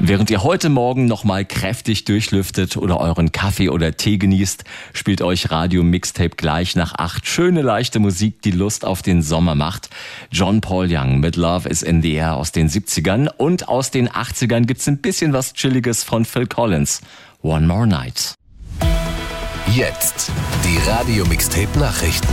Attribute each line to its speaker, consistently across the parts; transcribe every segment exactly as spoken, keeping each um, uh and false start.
Speaker 1: Während ihr heute Morgen nochmal kräftig durchlüftet oder euren Kaffee oder Tee genießt, spielt euch Radio Mixtape gleich nach acht schöne leichte Musik, die Lust auf den Sommer macht. John Paul Young mit Love is in the Air aus den siebzigern und aus den achtzigern gibt's ein bisschen was Chilliges von Phil Collins. One More Night.
Speaker 2: Jetzt die Radio Mixtape Nachrichten.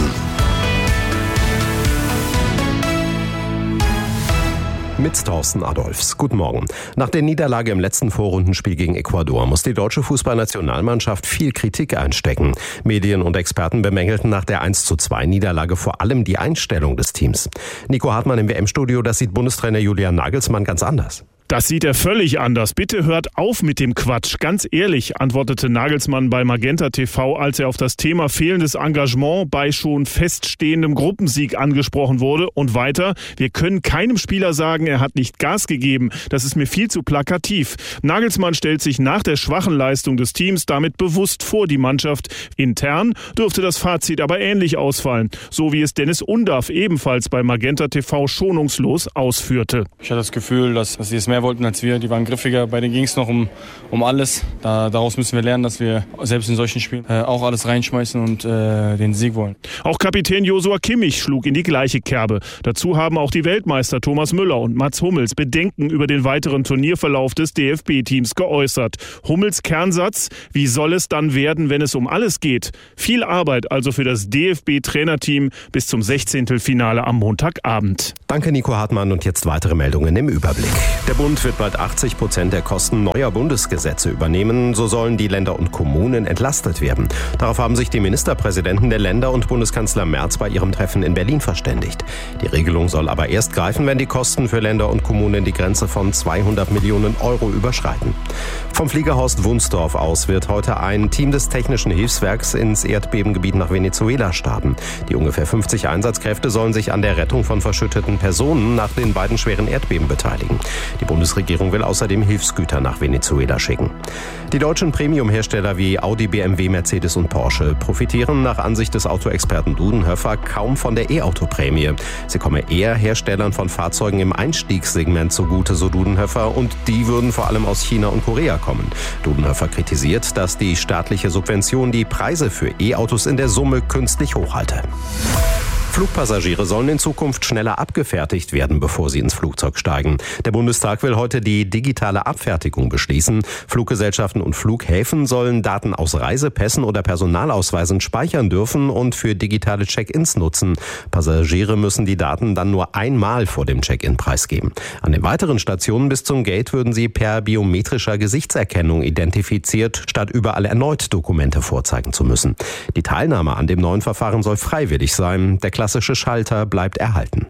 Speaker 3: Mit Thorsten Adolfs. Guten Morgen. Nach der Niederlage im letzten Vorrundenspiel gegen Ecuador muss die deutsche Fußballnationalmannschaft viel Kritik einstecken. Medien und Experten bemängelten nach der eins zu zwei Niederlage vor allem die Einstellung des Teams. Nico Hartmann im W M-Studio, das sieht Bundestrainer Julian Nagelsmann ganz anders.
Speaker 4: Das sieht er völlig anders. Bitte hört auf mit dem Quatsch. Ganz ehrlich, antwortete Nagelsmann bei Magenta T V, als er auf das Thema fehlendes Engagement bei schon feststehendem Gruppensieg angesprochen wurde. Und weiter, wir können keinem Spieler sagen, er hat nicht Gas gegeben. Das ist mir viel zu plakativ. Nagelsmann stellt sich nach der schwachen Leistung des Teams damit bewusst vor die Mannschaft. Intern dürfte das Fazit aber ähnlich ausfallen. So wie es Dennis Undaff ebenfalls bei Magenta T V schonungslos ausführte.
Speaker 5: Ich hatte das Gefühl, dass, dass sie es mehr wollten als wir. Die waren griffiger. Bei denen ging es noch um, um alles. Da, daraus müssen wir lernen, dass wir selbst in solchen Spielen äh, auch alles reinschmeißen und äh, den Sieg wollen.
Speaker 4: Auch Kapitän Josua Kimmich schlug in die gleiche Kerbe. Dazu haben auch die Weltmeister Thomas Müller und Mats Hummels Bedenken über den weiteren Turnierverlauf des D F B-Teams geäußert. Hummels Kernsatz: Wie soll es dann werden, wenn es um alles geht? Viel Arbeit also für das D F B-Trainerteam bis zum Sechzehntelfinale am Montagabend.
Speaker 3: Danke Nico Hartmann und jetzt weitere Meldungen im Überblick. Der Bund wird bald achtzig Prozent der Kosten neuer Bundesgesetze übernehmen. So sollen die Länder und Kommunen entlastet werden. Darauf haben sich die Ministerpräsidenten der Länder und Bundeskanzler Merz bei ihrem Treffen in Berlin verständigt. Die Regelung soll aber erst greifen, wenn die Kosten für Länder und Kommunen die Grenze von zweihundert Millionen Euro überschreiten. Vom Flieger Horst Wunsdorf aus wird heute ein Team des Technischen Hilfswerks ins Erdbebengebiet nach Venezuela starten. Die ungefähr fünfzig Einsatzkräfte sollen sich an der Rettung von verschütteten Personen nach den beiden schweren Erdbeben beteiligen. Die Bundesregierung will außerdem Hilfsgüter nach Venezuela schicken. Die deutschen Premium-Hersteller wie Audi, B M W, Mercedes und Porsche profitieren nach Ansicht des Autoexperten Dudenhöfer kaum von der E-Auto-Prämie. Sie komme eher Herstellern von Fahrzeugen im Einstiegssegment zugute, so Dudenhöfer, und die würden vor allem aus China und Korea kommen. Dudenhöfer kritisiert, dass die staatliche Subvention die Preise für E-Autos in der Summe künstlich hochhalte. Flugpassagiere sollen in Zukunft schneller abgefertigt werden, bevor sie ins Flugzeug steigen. Der Bundestag will heute die digitale Abfertigung beschließen. Fluggesellschaften und Flughäfen sollen Daten aus Reisepässen oder Personalausweisen speichern dürfen und für digitale Check-ins nutzen. Passagiere müssen die Daten dann nur einmal vor dem Check-in preisgeben. An den weiteren Stationen bis zum Gate würden sie per biometrischer Gesichtserkennung identifiziert, statt überall erneut Dokumente vorzeigen zu müssen. Die Teilnahme an dem neuen Verfahren soll freiwillig sein. Der klassische Schalter bleibt erhalten.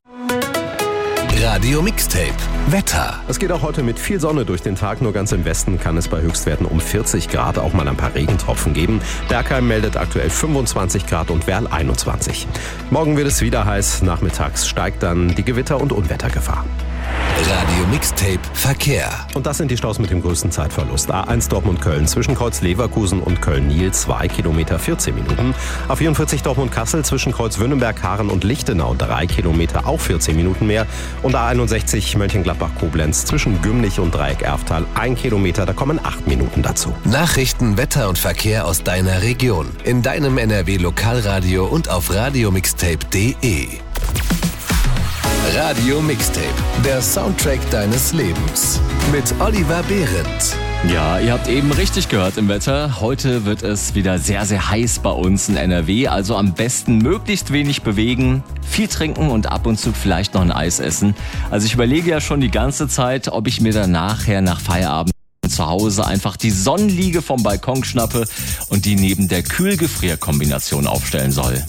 Speaker 2: Radio Mixtape Wetter.
Speaker 3: Es geht auch heute mit viel Sonne durch den Tag. Nur ganz im Westen kann es bei Höchstwerten um vierzig Grad auch mal ein paar Regentropfen geben. Bergheim meldet aktuell fünfundzwanzig Grad und Werl einundzwanzig. Morgen wird es wieder heiß. Nachmittags steigt dann die Gewitter- und Unwettergefahr.
Speaker 2: Radio Mixtape Verkehr.
Speaker 3: Und das sind die Staus mit dem größten Zeitverlust. A eins Dortmund-Köln zwischen Kreuz Leverkusen und Köln-Niel zwei Kilometer vierzehn Minuten. A vierundvierzig Dortmund-Kassel zwischen Kreuz Wünnenberg, Haaren und Lichtenau drei Kilometer, auch vierzehn Minuten mehr. Und A einundsechzig Mönchengladbach-Koblenz zwischen Gümlich und Dreieck Erftal ein Kilometer, da kommen acht Minuten dazu.
Speaker 2: Nachrichten, Wetter und Verkehr aus deiner Region. In deinem N R W-Lokalradio und auf radiomixtape punkt de. Radio Mixtape, der Soundtrack deines Lebens. Mit Oliver Behrendt.
Speaker 1: Ja, ihr habt eben richtig gehört im Wetter. Heute wird es wieder sehr, sehr heiß bei uns in N R W. Also am besten möglichst wenig bewegen, viel trinken und ab und zu vielleicht noch ein Eis essen. Also ich überlege ja schon die ganze Zeit, ob ich mir dann nachher nach Feierabend zu Hause einfach die Sonnenliege vom Balkon schnappe und die neben der Kühl-Gefrier-Kombination aufstellen soll.